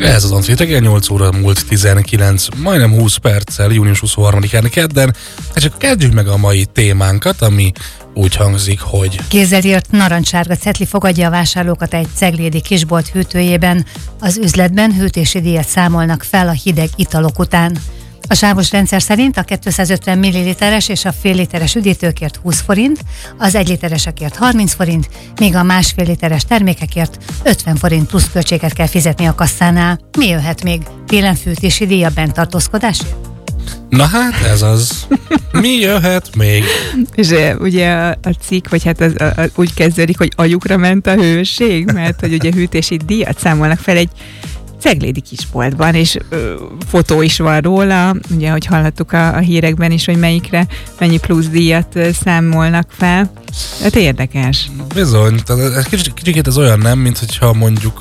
Ez az Antrit reggel, 8 óra múlt 19, majdnem 20 perccel, június 23-án kedden. Csak kezdjük meg a mai témánkat, ami úgy hangzik, hogy... Kézzel írt narancssárga cetli fogadja a vásárlókat egy ceglédi kisbolt hűtőjében. Az üzletben hűtési díjat számolnak fel a hideg italok után. A sávos rendszer szerint a 250 ml-es és a fél literes üdítőkért 20 forint, az 1 literesekért 30 forint, míg a másfél literes termékekért 50 forint plusz költséget kell fizetni a kasszánál. Mi jöhet még? Télen fűtési díj a benntartózkodásért? Na hát ez az. Mi jöhet még? És ugye a cikk, vagy hát az úgy kezdődik, hogy agyukra ment a hőség, mert hogy ugye hűtési díjat számolnak fel egy ceglédi kisboltban, és fotó is van róla, ugye, hogy hallhattuk a hírekben is, hogy mennyi plusz díjat számolnak fel. Hát érdekes. Bizony, kicsit ez olyan nem, mint hogyha mondjuk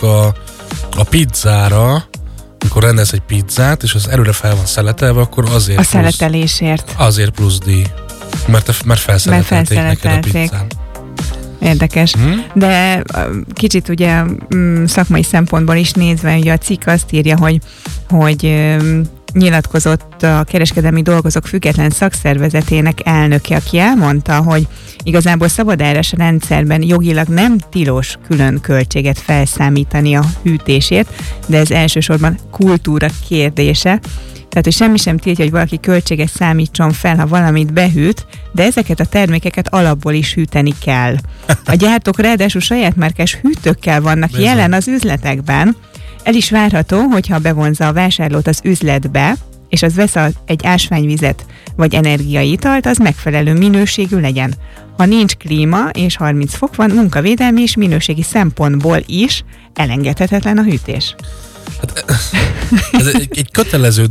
a pizzára, amikor rendelsz egy pizzát, és az előre fel van szeletelve, akkor azért a szeletelésért. Azért plusz díj. Mert felszeletelték neked a pizzán. Érdekes. De kicsit ugye szakmai szempontból is nézve, ugye a cikk azt írja, hogy nyilatkozott a Kereskedelmi Dolgozók Független Szakszervezetének elnöke, aki elmondta, hogy igazából szabadárás rendszerben jogilag nem tilos külön költséget felszámítani a hűtésért, de ez elsősorban kultúra kérdése. Tehát, hogy semmi sem tiltja, hogy valaki költséget számítson fel, ha valamit behűt, de ezeket a termékeket alapból is hűteni kell. A gyártók ráadásul saját márkás hűtőkkel vannak jelen az üzletekben. El is várható, hogyha bevonza a vásárlót az üzletbe, és az vesz egy ásványvizet vagy energiaitalt, az megfelelő minőségű legyen. Ha nincs klíma és 30 fok van, munkavédelmi és minőségi szempontból is elengedhetetlen a hűtés. Hát, ez egy kötelező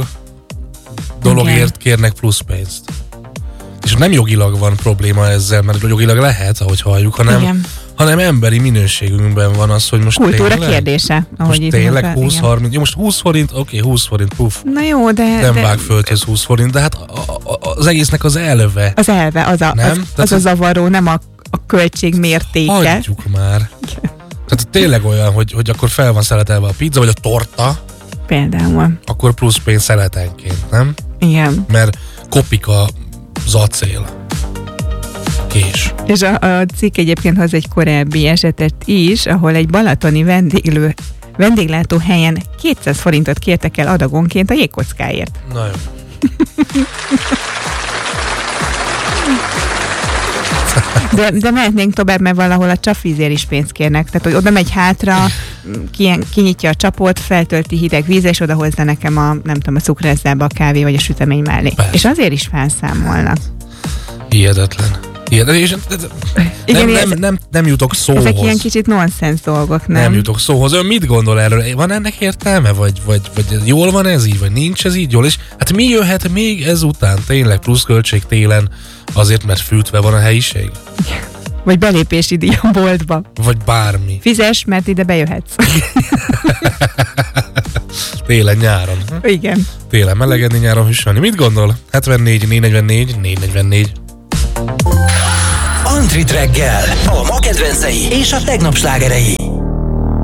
dologért kérnek plusz pénzt. És nem jogilag van probléma ezzel, mert jogilag lehet, ahogy halljuk, hanem emberi minőségünkben van az, hogy most kultúra tényleg, kérdése. Most tényleg 20-30, jó, most 20 forint, oké, 20 forint, puff. Na jó, de... Nem vág földhöz 20 forint, de hát az egésznek az elve. Az elve, az a zavaró, nem a költség mértéke. Hagyjuk már. Tehát tényleg olyan, hogy akkor fel van szeletelve a pizza, vagy a torta. Például. Akkor plusz pénz szeletenként, nem? Igen. Mert kopik az acél. Kés. És a cikk egyébként hoz egy korábbi esetet is, ahol egy balatoni vendéglátó helyen 200 forintot kértek el adagonként a jégkockáért. Na jó. De mehetnénk tovább, mert valahol a csapvízért is pénzt kérnek. Tehát, hogy oda megy hátra, kinyitja a csapot, feltölti hideg vízre, és odahozza nekem a cukrászdába a kávé vagy a sütemény mellé. Persze. És azért is felszámolnak. Hihetetlen. Nem jutok szóhoz. Ezek ilyen kicsit nonsens dolgok, nem? Nem jutok szóhoz. Ön mit gondol erről? Van ennek értelme? Vagy jól van ez így? Vagy nincs ez így jól? És hát mi jöhet még ezután? Tényleg pluszköltség télen azért, mert fűtve van a helyiség? Vagy belépési díj a boltba. Vagy bármi. Fizes, mert ide bejöhetsz. Télen, nyáron. Igen. Télen melegedni, nyáron hűsölni. Mit gondol? 74 444 444. Antrit reggel, a ma kedvencei és a tegnap slágerei.